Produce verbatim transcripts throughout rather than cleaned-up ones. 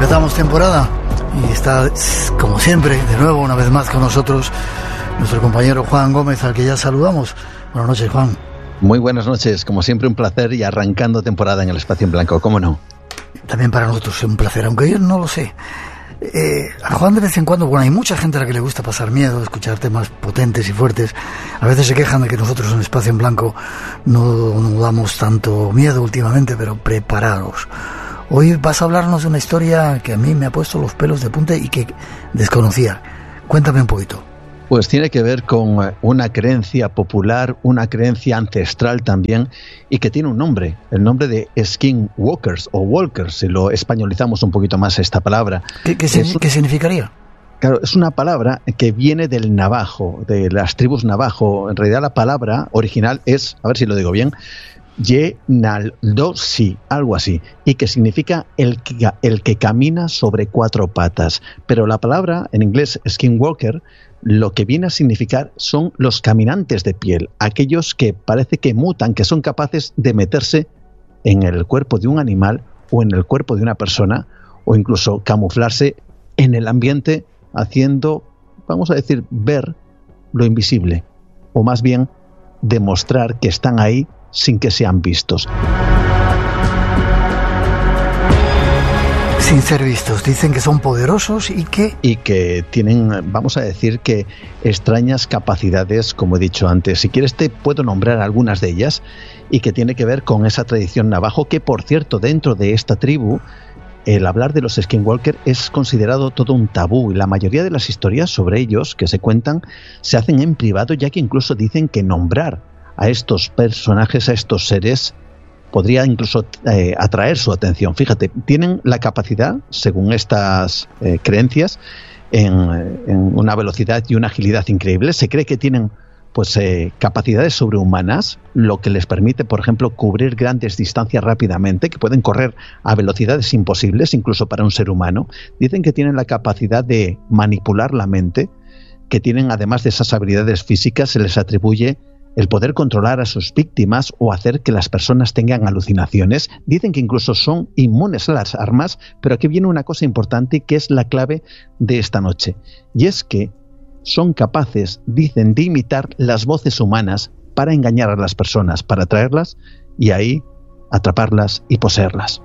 Empezamos temporada y está, como siempre, de nuevo, una vez más con nosotros, nuestro compañero Juan Gómez, al que ya saludamos. Buenas noches, Juan. Muy buenas noches, como siempre un placer y arrancando temporada en el Espacio en Blanco, ¿cómo no? También para nosotros es un placer, aunque yo no lo sé. Eh, a Juan de vez en cuando, bueno, hay mucha gente a la que le gusta pasar miedo, escuchar temas potentes y fuertes. A veces se quejan de que nosotros en Espacio en Blanco no, no damos tanto miedo últimamente, pero preparados. Hoy vas a hablarnos de una historia que a mí me ha puesto los pelos de punta y que desconocía. Cuéntame un poquito. Pues tiene que ver con una creencia popular, una creencia ancestral también, y que tiene un nombre, el nombre de Skinwalkers o Walkers, si lo españolizamos un poquito más esta palabra. ¿Qué, qué, es, ¿qué significaría? Claro, es una palabra que viene del navajo, de las tribus navajo. En realidad la palabra original es, a ver si lo digo bien, Yenaldosi, algo así, y que significa el que, el que camina sobre cuatro patas. Pero la palabra en inglés skinwalker lo que viene a significar son los caminantes de piel, aquellos que parece que mutan, que son capaces de meterse en el cuerpo de un animal o en el cuerpo de una persona, o incluso camuflarse en el ambiente haciendo, vamos a decir, ver lo invisible, o más bien demostrar que están ahí sin que sean vistos. Sin ser vistos. Dicen que son poderosos y que... Y que tienen, vamos a decir, que extrañas capacidades, como he dicho antes. Si quieres te puedo nombrar algunas de ellas, y que tiene que ver con esa tradición navajo, que por cierto, dentro de esta tribu, el hablar de los skinwalker es considerado todo un tabú, y la mayoría de las historias sobre ellos que se cuentan se hacen en privado, ya que incluso dicen que nombrar a estos personajes, a estos seres, podría incluso eh, atraer su atención. Fíjate, tienen la capacidad, según estas eh, creencias, en, en una velocidad y una agilidad increíbles. Se cree que tienen pues eh, capacidades sobrehumanas, lo que les permite, por ejemplo, cubrir grandes distancias rápidamente, que pueden correr a velocidades imposibles, incluso para un ser humano. Dicen que tienen la capacidad de manipular la mente, que tienen, además de esas habilidades físicas, se les atribuye el poder controlar a sus víctimas o hacer que las personas tengan alucinaciones. Dicen que incluso son inmunes a las armas, pero aquí viene una cosa importante que es la clave de esta noche. Y es que son capaces, dicen, de imitar las voces humanas para engañar a las personas, para atraerlas y ahí atraparlas y poseerlas.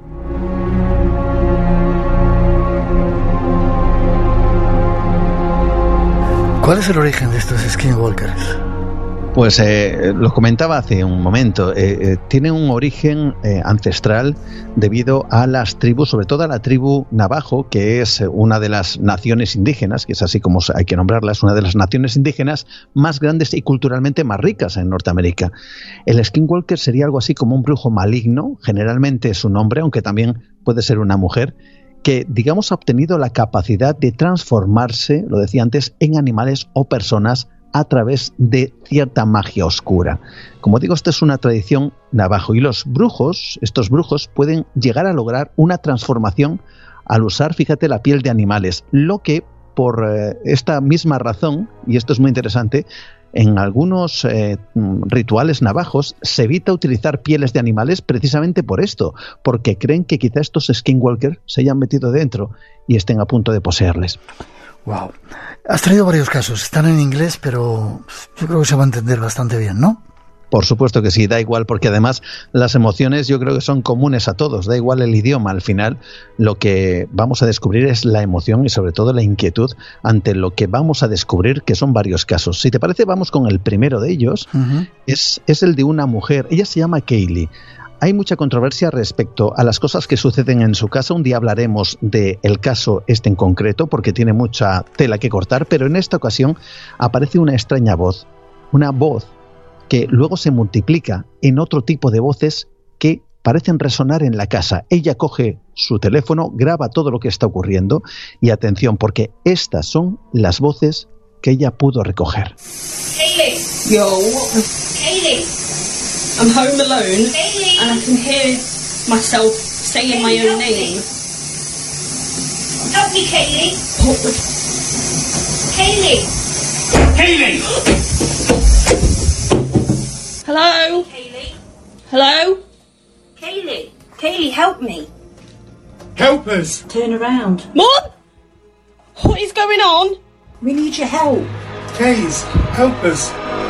¿Cuál es el origen de estos skinwalkers? Pues eh, lo comentaba hace un momento, eh, eh, tiene un origen eh, ancestral debido a las tribus, sobre todo a la tribu navajo, que es una de las naciones indígenas, que es así como hay que nombrarlas, una de las naciones indígenas más grandes y culturalmente más ricas en Norteamérica. El skinwalker sería algo así como un brujo maligno, generalmente es un hombre, aunque también puede ser una mujer, que, digamos, ha obtenido la capacidad de transformarse, lo decía antes, en animales o personas a través de cierta magia oscura. Como digo, esta es una tradición navajo, y los brujos, estos brujos, pueden llegar a lograr una transformación al usar, fíjate, la piel de animales, lo que por eh, esta misma razón, y esto es muy interesante, en algunos eh, rituales navajos se evita utilizar pieles de animales precisamente por esto, porque creen que quizá estos skinwalkers se hayan metido dentro y estén a punto de poseerles. Wow. Has traído varios casos, están en inglés, pero yo creo que se va a entender bastante bien, ¿no? Por supuesto que sí, da igual, porque además las emociones yo creo que son comunes a todos, da igual el idioma. Al final lo que vamos a descubrir es la emoción y sobre todo la inquietud ante lo que vamos a descubrir, que son varios casos. Si te parece, vamos con el primero de ellos. Uh-huh. es, es el de una mujer, ella se llama Kaylee. Hay mucha controversia respecto a las cosas que suceden en su casa. Un día hablaremos del caso este en concreto porque tiene mucha tela que cortar, pero en esta ocasión aparece una extraña voz, una voz que luego se multiplica en otro tipo de voces que parecen resonar en la casa. Ella coge su teléfono, graba todo lo que está ocurriendo y atención, porque estas son las voces que ella pudo recoger. Kaylee. Yo. Kaylee. I'm home alone, Kaylee. And I can hear myself saying Kaylee, my own name. Me. Help me, Kaylee. Oh. Kaylee. Kaylee. Hello. Kaylee. Hello. Kaylee. Kaylee, help me. Help us! Turn around. Mom? What is going on? We need your help. Please, help us.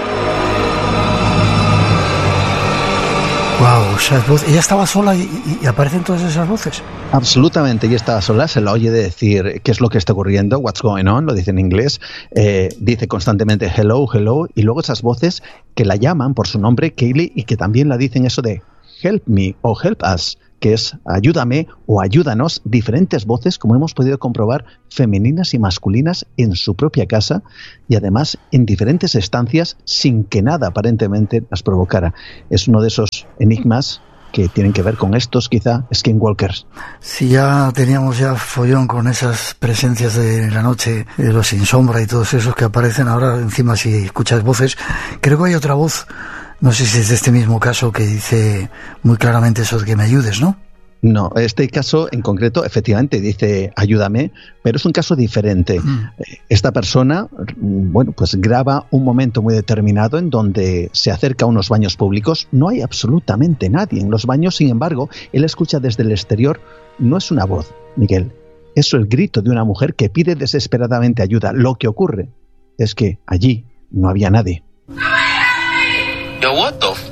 Wow, esas voces. Ella estaba sola y, y, y aparecen todas esas voces. Absolutamente, ella está sola, se la oye decir qué es lo que está ocurriendo, what's going on, lo dice en inglés, eh, dice constantemente hello, hello, y luego esas voces que la llaman por su nombre, Kaylee, y que también la dicen eso de help me o help us, que es ayúdame o ayúdanos, diferentes voces, como hemos podido comprobar, femeninas y masculinas en su propia casa y además en diferentes estancias sin que nada aparentemente las provocara. Es uno de esos enigmas que tienen que ver con estos, quizá, skinwalkers. Si ya teníamos ya follón con esas presencias de la noche, de los sin sombra y todos esos que aparecen ahora, encima si escuchas voces, creo que hay otra voz, no sé si es de este mismo caso, que dice muy claramente eso de que me ayudes, ¿no? No, este caso en concreto efectivamente dice ayúdame, pero es un caso diferente. Mm. Esta persona, bueno, pues graba un momento muy determinado en donde se acerca a unos baños públicos. No hay absolutamente nadie en los baños, sin embargo, él escucha desde el exterior, no es una voz, Miguel, es el grito de una mujer que pide desesperadamente ayuda. Lo que ocurre es que allí no había nadie. Yo, what the f-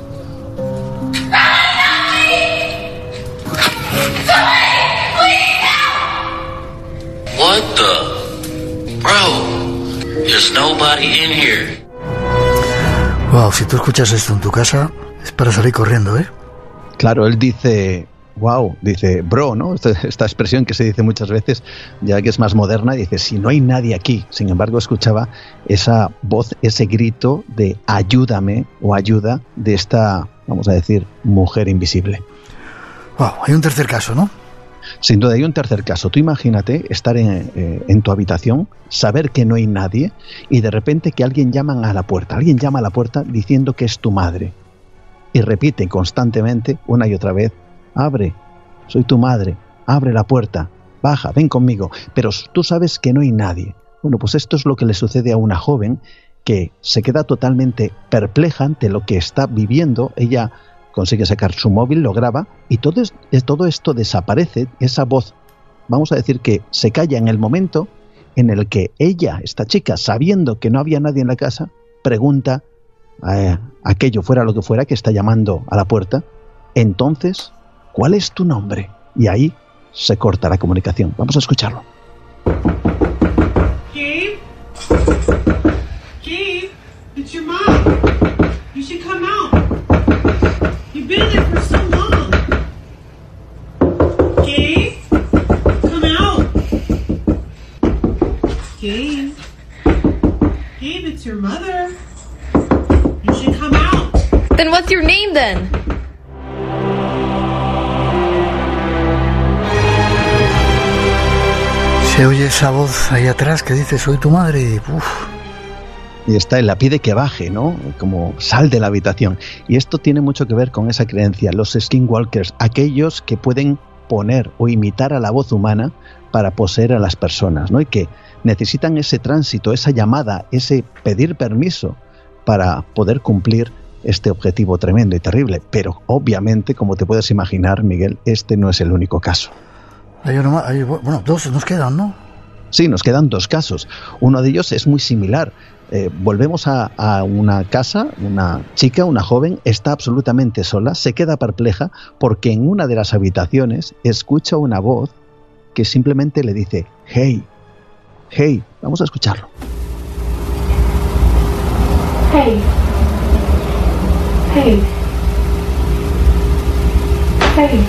What the? Bro, there's nobody in here. Wow, si tú escuchas esto en tu casa, es para salir corriendo, ¿eh? Claro, él dice, wow, dice, bro, ¿no? Esta, esta expresión que se dice muchas veces, ya que es más moderna, dice, si no hay nadie aquí. Sin embargo, escuchaba esa voz, ese grito de ayúdame o ayuda de esta, vamos a decir, mujer invisible. Wow, hay un tercer caso, ¿no? Sin duda hay un tercer caso. Tú imagínate estar en, eh, en tu habitación, saber que no hay nadie y de repente que alguien llama a la puerta. Alguien llama a la puerta diciendo que es tu madre. Y repite constantemente, una y otra vez, abre, soy tu madre, abre la puerta, baja, ven conmigo. Pero tú sabes que no hay nadie. Bueno, pues esto es lo que le sucede a una joven que se queda totalmente perpleja ante lo que está viviendo. Ella consigue sacar su móvil, lo graba y todo, es, todo esto desaparece, esa voz, vamos a decir que se calla en el momento en el que ella, esta chica, sabiendo que no había nadie en la casa, pregunta a aquello, fuera lo que fuera, que está llamando a la puerta, entonces, ¿cuál es tu nombre? Y ahí se corta la comunicación. Vamos a escucharlo. Gabe? Gabe, it's your mom. You should come out. You've been there for so long. Gabe, come out. Gabe, Gabe, it's your mother. You should come out. Then what's your name then? Se oye esa voz ahí atrás que dice soy tu madre y uff. Y está, él la pide que baje, ¿no? Como sal de la habitación. Y esto tiene mucho que ver con esa creencia, los skinwalkers, aquellos que pueden poner o imitar a la voz humana para poseer a las personas, ¿no? Y que necesitan ese tránsito, esa llamada, ese pedir permiso para poder cumplir este objetivo tremendo y terrible. Pero obviamente, como te puedes imaginar, Miguel, este no es el único caso. Hay uno más, hay, bueno, dos nos quedan, ¿no? Sí, nos quedan dos casos. Uno de ellos es muy similar. Eh, volvemos a, a una casa, una chica, una joven, está absolutamente sola, se queda perpleja porque en una de las habitaciones escucha una voz que simplemente le dice, hey, hey, vamos a escucharlo. Hey. Hey. Hey.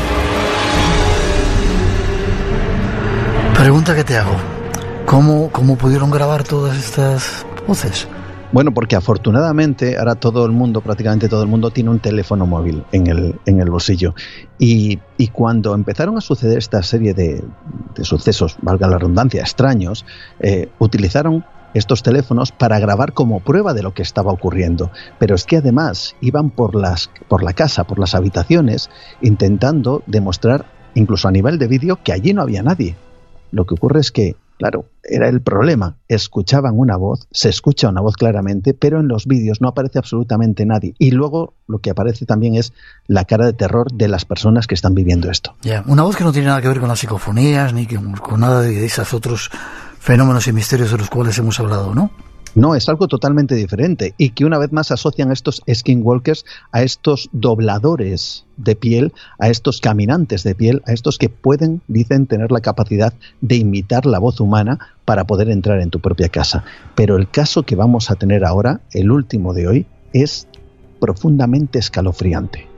Pregunta que te hago. ¿Cómo, ¿Cómo pudieron grabar todas estas voces? Bueno, porque afortunadamente ahora todo el mundo, prácticamente todo el mundo, tiene un teléfono móvil en el, en el bolsillo. Y, y cuando empezaron a suceder esta serie de, de sucesos, valga la redundancia, extraños, eh, utilizaron estos teléfonos para grabar como prueba de lo que estaba ocurriendo. Pero es que además iban por, las, por la casa, por las habitaciones, intentando demostrar, incluso a nivel de vídeo, que allí no había nadie. Lo que ocurre es que Claro, era el problema. Escuchaban una voz, se escucha una voz claramente, pero en los vídeos no aparece absolutamente nadie. Y luego lo que aparece también es la cara de terror de las personas que están viviendo esto. Ya, una voz que no tiene nada que ver con las psicofonías, ni con, con nada de esos otros fenómenos y misterios de los cuales hemos hablado, ¿no? No, es algo totalmente diferente y que una vez más asocian a estos skinwalkers, a estos dobladores de piel, a estos caminantes de piel, a estos que pueden, dicen, tener la capacidad de imitar la voz humana para poder entrar en tu propia casa. Pero el caso que vamos a tener ahora, el último de hoy, es profundamente escalofriante.